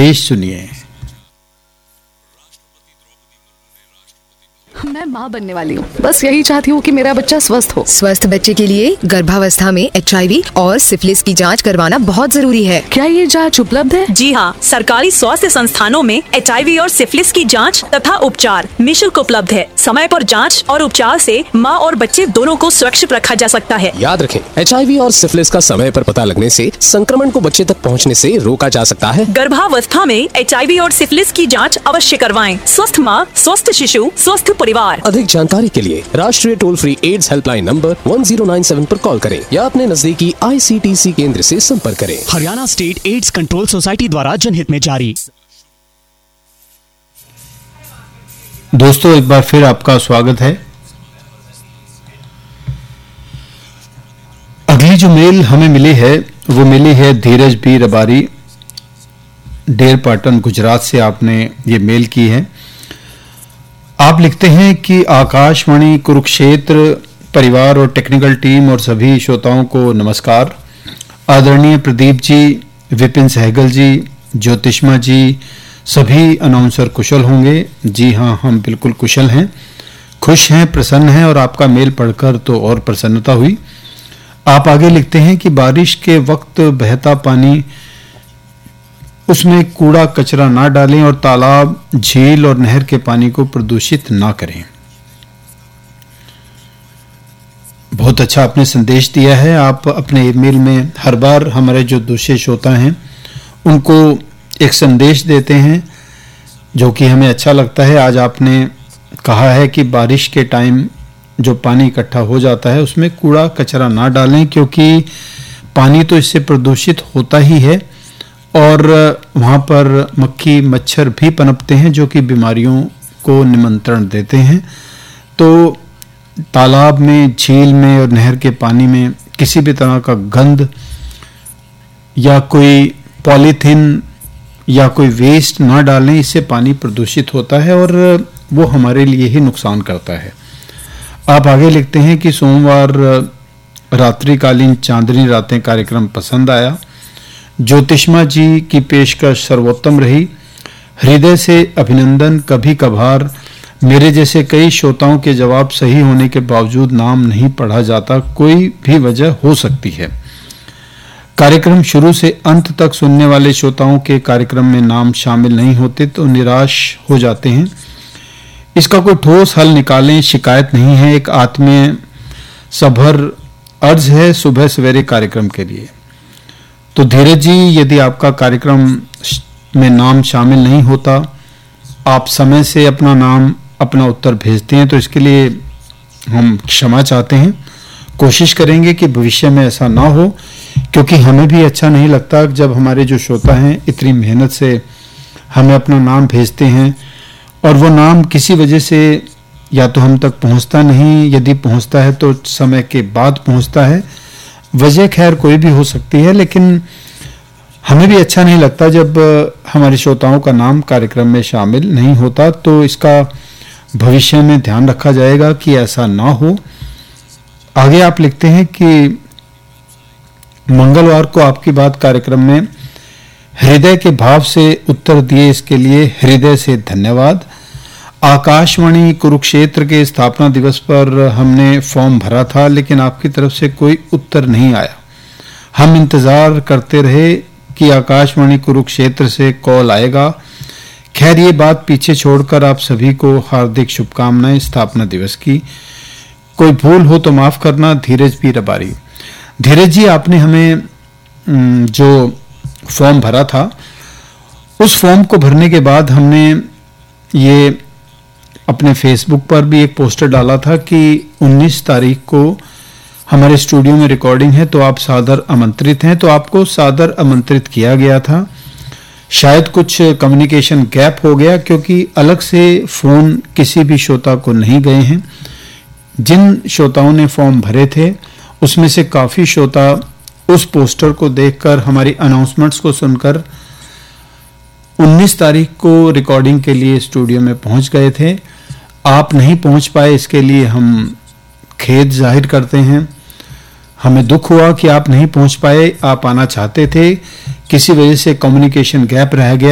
देश सुनिए। मैं माँ बनने वाली हूँ, बस यही चाहती हूँ कि मेरा बच्चा स्वस्थ हो। स्वस्थ बच्चे के लिए गर्भावस्था में HIV और सिफिलिस की जांच करवाना बहुत जरूरी है। क्या ये जांच उपलब्ध है? जी हाँ, सरकारी स्वास्थ्य संस्थानों में HIV और सिफिलिस की जांच तथा उपचार निःशुल्क उपलब्ध है। समय पर जांच और उपचार से माँ और बच्चे दोनों को सुरक्षित रखा जा सकता है। याद रखें, HIV और सिफिलिस का समय पर पता लगने से संक्रमण को बच्चे तक पहुँचने से रोका जा सकता है। गर्भावस्था में HIV और सिफिलिस की जांच अवश्य करवाएं। स्वस्थ माँ, स्वस्थ शिशु, स्वस्थ परिवार। अधिक जानकारी के लिए राष्ट्रीय toll free ads helpline number 1097 पर कॉल करें या अपने नजदीकी ICTC केंद्र से संपर्क करें। Haryana state AIDS control society द्वारा जनहित में जारी। दोस्तों, एक बार फिर आपका स्वागत है। अगली जो मेल हमें मिली है वो मिली है धीरज बी रबारी, डेर पाटन, गुजरात से आपने ये मेल की है। आप लिखते हैं कि आकाशवाणी कुरुक्षेत्र परिवार और टेक्निकल टीम और सभी श्रोताओं को नमस्कार। आदरणीय प्रदीप जी, विपिन सहगल जी, ज्योतिष्मा जी, सभी अनाउंसर कुशल होंगे। जी हाँ, हम बिल्कुल कुशल हैं, खुश हैं, प्रसन्न हैं और आपका मेल पढ़कर तो और प्रसन्नता हुई। आप आगे लिखते हैं कि बारिश के वक्त बहता पानी, उसमें कूड़ा कचरा ना डालें और तालाब, झील और नहर के पानी को प्रदूषित ना करें। बहुत अच्छा आपने संदेश दिया है। आप अपने ईमेल में हर बार हमारे जो दूसरे श्रोता हैं उनको एक संदेश देते हैं जो कि हमें अच्छा लगता है। आज आपने कहा है कि बारिश के टाइम जो पानी इकट्ठा हो जाता है उसमें कूड़ा कचरा ना डालें, क्योंकि पानी तो इससे प्रदूषित होता ही है और वहाँ पर मक्खी मच्छर भी पनपते हैं जो कि बीमारियों को निमंत्रण देते हैं। तो तालाब में, झील में और नहर के पानी में किसी भी तरह का गंद या कोई पॉलीथीन या कोई वेस्ट ना डालें, इससे पानी प्रदूषित होता है और वो हमारे लिए ही नुकसान करता है। आप आगे लिखते हैं कि सोमवार रात्रिकालीन चांदनी रातें कार्यक्रम पसंद आया। ज्योतिष्मा जी की पेशकश सर्वोत्तम रही। हृदय से अभिनंदन। कभी कभार मेरे जैसे कई श्रोताओं के जवाब सही होने के बावजूद नाम नहीं पढ़ा जाता, कोई भी वजह हो सकती है। कार्यक्रम शुरू से अंत तक सुनने वाले श्रोताओं के कार्यक्रम में नाम शामिल नहीं होते तो निराश हो जाते हैं। इसका कोई ठोस हल निकालें। शिकायत नहीं है, एक आत्मीय सभर अर्ज है सुबह सवेरे कार्यक्रम के लिए। तो धीरज जी, यदि आपका कार्यक्रम में नाम शामिल नहीं होता, आप समय से अपना नाम, अपना उत्तर भेजते हैं, तो इसके लिए हम क्षमा चाहते हैं। कोशिश करेंगे कि भविष्य में ऐसा ना हो, क्योंकि हमें भी अच्छा नहीं लगता जब हमारे जो श्रोता हैं इतनी मेहनत से हमें अपना नाम भेजते हैं और वो नाम किसी वजह से या तो हम तक पहुंचता नहीं, यदि पहुंचता है तो समय के बाद पहुंचता है। वजह खैर कोई भी हो सकती है, लेकिन हमें भी अच्छा नहीं लगता जब हमारे श्रोताओं का नाम कार्यक्रम में शामिल नहीं होता। तो इसका भविष्य में ध्यान रखा जाएगा कि ऐसा ना हो। आगे आप लिखते हैं कि मंगलवार को आपकी बात कार्यक्रम में हृदय के भाव से उत्तर दिए, इसके लिए हृदय से धन्यवाद। आकाशवाणी कुरुक्षेत्र के स्थापना दिवस पर हमने फॉर्म भरा था, लेकिन आपकी तरफ से कोई उत्तर नहीं आया। हम इंतजार करते रहे कि आकाशवाणी कुरुक्षेत्र से कॉल आएगा। खैर, ये बात पीछे छोड़कर आप सभी को हार्दिक शुभकामनाएं स्थापना दिवस की। कोई भूल हो तो माफ करना। धीरज बी रबारी। धीरज जी, आपने हमें जो फॉर्म भरा था, उस फॉर्म को भरने के बाद हमने ये अपने फेसबुक पर भी एक पोस्टर डाला था कि 19 तारीख को हमारे स्टूडियो में रिकॉर्डिंग है, तो आप सादर आमंत्रित हैं। तो आपको सादर आमंत्रित किया गया था। शायद कुछ कम्युनिकेशन गैप हो गया, क्योंकि अलग से फोन किसी भी श्रोता को नहीं गए हैं। जिन श्रोताओं ने फॉर्म भरे थे उसमें से काफी श्रोता उस पोस्टर को देखकर, हमारी अनाउंसमेंट्स को सुनकर 19 तारीख को रिकॉर्डिंग के लिए स्टूडियो में पहुंच गए थे। आप नहीं पहुंच पाए, इसके लिए हम खेद जाहिर करते हैं। हमें दुख हुआ कि आप नहीं पहुंच पाए। आप आना चाहते थे, किसी वजह से कम्युनिकेशन गैप रह गया।